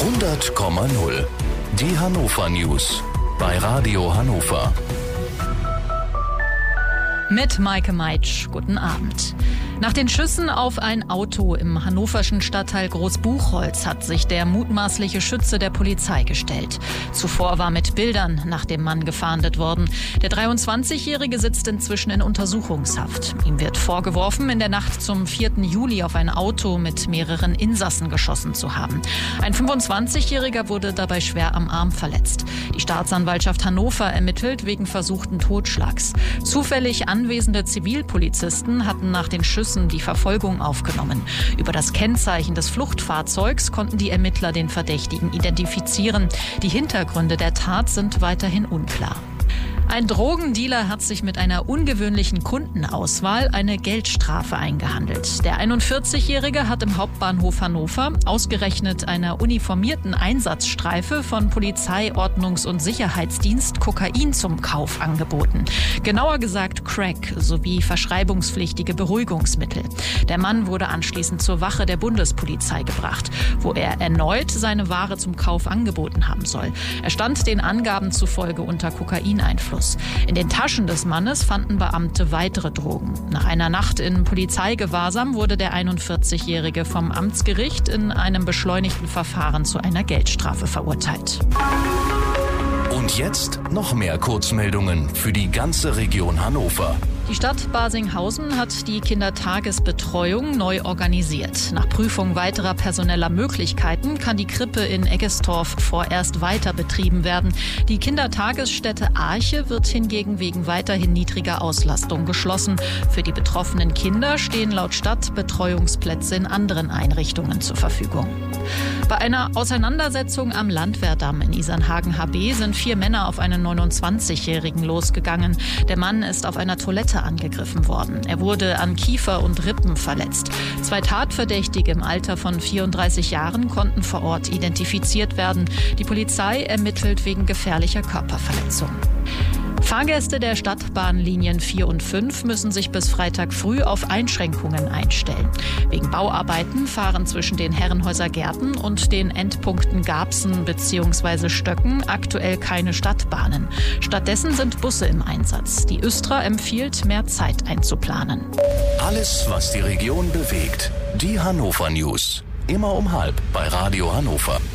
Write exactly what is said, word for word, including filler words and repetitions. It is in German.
hundert Komma null. Die Hannover News bei Radio Hannover. Mit Maike Meitsch, guten Abend. Nach den Schüssen auf ein Auto im hannoverschen Stadtteil Großbuchholz hat sich der mutmaßliche Schütze der Polizei gestellt. Zuvor war mit Bildern nach dem Mann gefahndet worden. Der dreiundzwanzigjährige sitzt inzwischen in Untersuchungshaft. Ihm wird vorgeworfen, in der Nacht zum vierten Juli auf ein Auto mit mehreren Insassen geschossen zu haben. Ein fünfundzwanzigjähriger wurde dabei schwer am Arm verletzt. Die Staatsanwaltschaft Hannover ermittelt wegen versuchten Totschlags. Zufällig anwesende Zivilpolizisten hatten nach den Schüssen die Verfolgung aufgenommen. Über das Kennzeichen des Fluchtfahrzeugs konnten die Ermittler den Verdächtigen identifizieren. Die Hintergründe der Tat sind weiterhin unklar. Ein Drogendealer hat sich mit einer ungewöhnlichen Kundenauswahl eine Geldstrafe eingehandelt. Der einundvierzigjährige hat im Hauptbahnhof Hannover ausgerechnet einer uniformierten Einsatzstreife von Polizei, Ordnungs- und Sicherheitsdienst Kokain zum Kauf angeboten. Genauer gesagt Crack sowie verschreibungspflichtige Beruhigungsmittel. Der Mann wurde anschließend zur Wache der Bundespolizei gebracht, wo er erneut seine Ware zum Kauf angeboten haben soll. Er stand den Angaben zufolge unter Kokaineinfluss. In den Taschen des Mannes fanden Beamte weitere Drogen. Nach einer Nacht in Polizeigewahrsam wurde der einundvierzigjährige vom Amtsgericht in einem beschleunigten Verfahren zu einer Geldstrafe verurteilt. Und jetzt noch mehr Kurzmeldungen für die ganze Region Hannover. Die Stadt Barsinghausen hat die Kindertagesbetreuung neu organisiert. Nach Prüfung weiterer personeller Möglichkeiten kann die Krippe in Eggestorf vorerst weiter betrieben werden. Die Kindertagesstätte Arche wird hingegen wegen weiterhin niedriger Auslastung geschlossen. Für die betroffenen Kinder stehen laut Stadt Betreuungsplätze in anderen Einrichtungen zur Verfügung. Bei einer Auseinandersetzung am Landwehrdamm in Isernhagen-H B sind vier Männer auf einen neunundzwanzigjährigen losgegangen. Der Mann ist auf einer Toilette angegriffen worden. Er wurde an Kiefer und Rippen verletzt. Zwei Tatverdächtige im Alter von vierunddreißig Jahren konnten vor Ort identifiziert werden. Die Polizei ermittelt wegen gefährlicher Körperverletzung. Fahrgäste der Stadtbahnlinien vier und fünf müssen sich bis Freitag früh auf Einschränkungen einstellen. Wegen Bauarbeiten fahren zwischen den Herrenhäuser Gärten und den Endpunkten Garbsen bzw. Stöcken aktuell keine Stadtbahnen. Stattdessen sind Busse im Einsatz. Die Östra empfiehlt, mehr Zeit einzuplanen. Alles, was die Region bewegt. Die Hannover News. Immer um halb bei Radio Hannover.